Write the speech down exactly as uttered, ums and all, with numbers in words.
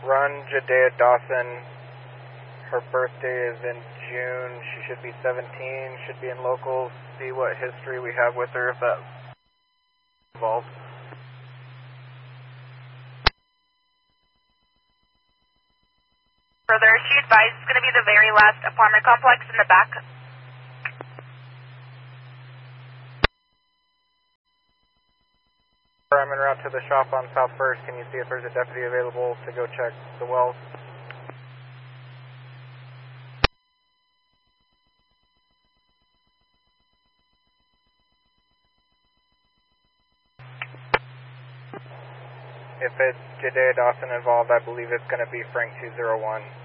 Run Jadea Dawson. Her birthday is in June. She should be seventeen. Should be in locals. See what history we have with her if that involved. Further, she advised it's going to be the very last apartment complex in the back. I'm en route to the shop on South First. Can you see if there's a deputy available to go check the wells? If it's Jadea Dawson involved, I believe it's going to be Frank two zero one.